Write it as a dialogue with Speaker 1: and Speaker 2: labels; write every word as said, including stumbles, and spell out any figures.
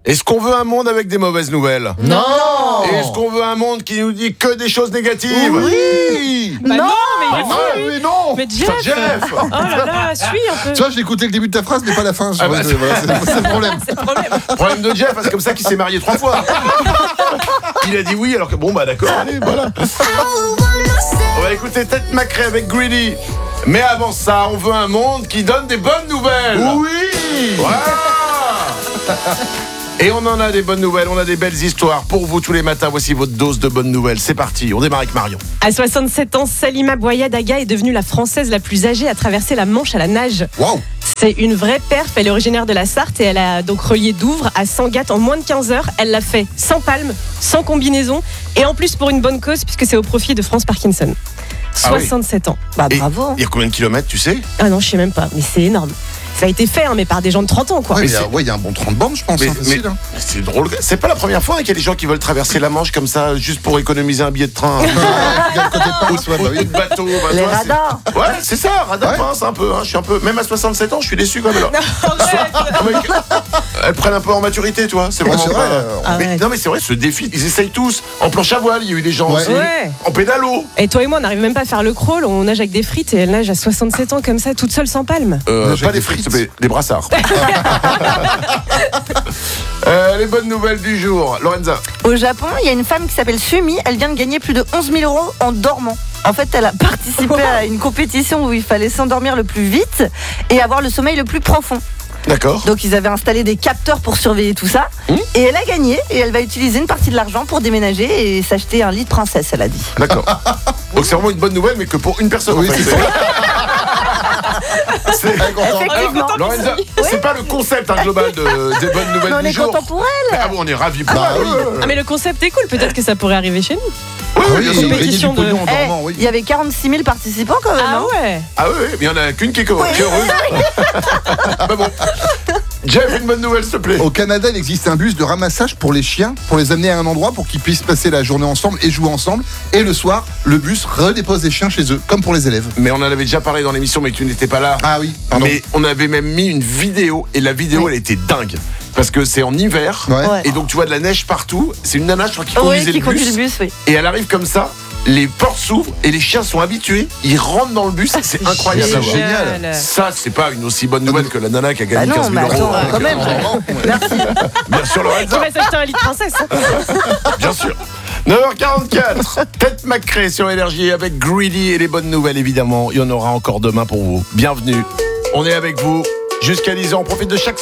Speaker 1: Est-ce qu'on veut un monde avec des mauvaises nouvelles ?
Speaker 2: Non.
Speaker 1: Est-ce qu'on veut un monde qui nous dit que des choses négatives ?
Speaker 2: Oui.
Speaker 3: Bah non, mais il est
Speaker 2: Ah,
Speaker 3: fou.
Speaker 2: oui, non.
Speaker 3: Mais Jeff,
Speaker 1: Jeff.
Speaker 3: Oh là là, suis un peu.
Speaker 2: Tu vois, j'ai écouté le début de ta phrase, mais pas la fin.
Speaker 1: Ah bah,
Speaker 2: c'est, voilà, c'est, c'est le problème.
Speaker 3: C'est le problème.
Speaker 1: Problème de Jeff, c'est comme ça qu'il s'est marié trois fois. Il a dit oui, alors que bon, bah d'accord, allez, voilà. On va écouter Ted McRae avec Greedy. Mais avant ça, on veut un monde qui donne des bonnes nouvelles.
Speaker 2: Oui.
Speaker 1: Voilà. Et on en a des bonnes nouvelles, on a des belles histoires pour vous tous les matins. Voici votre dose de bonnes nouvelles. C'est parti, on démarre avec Marion.
Speaker 3: À soixante-sept ans, Salima Boyadaga est devenue la Française la plus âgée à traverser la Manche à la nage.
Speaker 2: Waouh.
Speaker 3: C'est une vraie perf, elle est originaire de la Sarthe et elle a donc relié Douvres à Sangatte en moins de quinze heures. Elle l'a fait sans palme, sans combinaison et en plus pour une bonne cause puisque c'est au profit de France Parkinson.
Speaker 1: Ah oui.
Speaker 3: soixante-sept ans. Bah
Speaker 1: Et
Speaker 3: bravo.
Speaker 1: il y a combien de kilomètres, tu sais ?
Speaker 3: Ah non, je sais même pas, mais c'est énorme. Ça a été fait, hein, mais par des gens de trente ans, quoi.
Speaker 2: Ouais,
Speaker 1: Mais
Speaker 2: il y a,
Speaker 1: c'est-
Speaker 2: ouais, il y a un bon trente bandes, je pense.
Speaker 1: Mais-
Speaker 2: hein, facile,
Speaker 1: mais-
Speaker 2: hein.
Speaker 1: C'est drôle. C'est pas la première fois qu'il y a des gens qui veulent traverser la Manche comme ça, juste pour économiser un billet de train.
Speaker 2: Il y a le côté pince, ouais, bah
Speaker 1: Ou
Speaker 2: oui.
Speaker 1: de bateau. Bah,
Speaker 4: Les
Speaker 1: toi, c'est-
Speaker 4: radars.
Speaker 1: Ouais, c'est ça, radar
Speaker 2: Ouais.
Speaker 1: pince un peu. Hein, je suis un peu. Même à soixante-sept ans, je suis déçu quand même. Là.
Speaker 3: Arrête.
Speaker 1: Non, mais elles prennent un peu en maturité, toi. C'est
Speaker 2: Ouais,
Speaker 1: vraiment
Speaker 2: c'est
Speaker 1: pas-
Speaker 2: vrai, euh,
Speaker 1: Mais-
Speaker 3: Arrête.
Speaker 1: non, mais c'est vrai, ce défi, ils essayent tous. En planche à voile, il y a eu des gens
Speaker 2: Ouais.
Speaker 1: aussi.
Speaker 3: Ouais.
Speaker 1: En pédalo.
Speaker 3: Et toi et moi, on n'arrive même pas à faire le crawl, on nage avec des frites et elle nage à soixante-sept ans comme ça, toute seule sans palme.
Speaker 1: Euh,
Speaker 2: Nage
Speaker 1: pas
Speaker 2: avec
Speaker 1: des
Speaker 2: des
Speaker 1: frites,
Speaker 2: frites.
Speaker 1: s'il te plaît, des brassards. Euh, les bonnes nouvelles du jour. Lorenza.
Speaker 4: Au Japon, il y a une femme qui s'appelle Sumi. Elle vient de gagner plus de onze mille euros en dormant. En fait, elle a participé à une compétition où il fallait s'endormir le plus vite et avoir le sommeil le plus profond.
Speaker 1: D'accord.
Speaker 4: Donc, ils avaient installé des capteurs pour surveiller tout ça.
Speaker 1: Mmh.
Speaker 4: Et elle a gagné. Et elle va utiliser une partie de l'argent pour déménager et s'acheter un lit de princesse, elle a dit.
Speaker 1: D'accord. Donc c'est vraiment une bonne nouvelle, mais que pour une personne.
Speaker 2: Oui,
Speaker 1: en fait.
Speaker 2: c'est
Speaker 1: C'est-
Speaker 2: Très content.
Speaker 4: Effectivement.
Speaker 1: Lorenza, c'est pas le concept hein, global de, des bonnes
Speaker 4: Mais
Speaker 1: nouvelles
Speaker 4: on
Speaker 1: du
Speaker 4: est
Speaker 1: jour.
Speaker 4: content pour elle.
Speaker 1: Ah bon, on est ravis pour
Speaker 2: Bah
Speaker 1: elle.
Speaker 2: oui.
Speaker 3: Ah mais le concept est cool, peut-être que ça pourrait arriver chez nous.
Speaker 1: Oui, oui,
Speaker 2: Oui,
Speaker 1: bien
Speaker 2: il
Speaker 1: sûr.
Speaker 2: y a gagné du
Speaker 3: compétition de-
Speaker 2: pognon en
Speaker 4: Eh,
Speaker 2: dormant, oui.
Speaker 4: il y avait quarante-six mille participants quand même.
Speaker 3: Ah
Speaker 4: hein.
Speaker 3: ouais.
Speaker 1: Ah oui, oui, mais il n'y en a qu'une qui est, co- qui est heureuse. Bah bon. Jeff, une bonne nouvelle, s'il te plaît.
Speaker 2: Au Canada, il existe un bus de ramassage pour les chiens, pour les amener à un endroit pour qu'ils puissent passer la journée ensemble et jouer ensemble. Et le soir, le bus redépose les chiens chez eux, comme pour les élèves.
Speaker 1: Mais on en avait déjà parlé dans l'émission, mais tu n'étais pas là.
Speaker 2: Ah oui, pardon.
Speaker 1: Mais on avait même mis une vidéo, et la vidéo, elle était dingue. Parce que c'est en hiver,
Speaker 2: Ouais.
Speaker 4: Ouais.
Speaker 1: et donc tu vois de la neige partout. C'est une nana, je crois, qui
Speaker 4: Oui,
Speaker 1: conduisait
Speaker 4: qui
Speaker 1: le
Speaker 4: conduit
Speaker 1: bus.
Speaker 4: le bus, oui.
Speaker 1: Et elle arrive comme ça, les portes s'ouvrent, et les chiens sont habitués. Ils rentrent dans le bus, c'est incroyable à
Speaker 2: c'est
Speaker 1: voir.
Speaker 2: génial.
Speaker 1: Ça, c'est pas une aussi bonne nouvelle que la nana qui a
Speaker 4: Bah
Speaker 1: gagné
Speaker 4: non,
Speaker 1: quinze
Speaker 4: mais
Speaker 1: mille euros.
Speaker 4: attends,
Speaker 1: hein,
Speaker 4: quand
Speaker 1: que-
Speaker 4: même. Merci.
Speaker 1: Bien sûr,
Speaker 3: Tu
Speaker 1: Lorenza.
Speaker 3: vas s'acheter un lit de princesse. hein.
Speaker 1: Bien sûr. neuf heures quarante-quatre, Ted McRae sur Énergie avec Greedy et les bonnes nouvelles évidemment. Il y en aura encore demain pour vous. Bienvenue. On est avec vous jusqu'à dix heures. On profite de chaque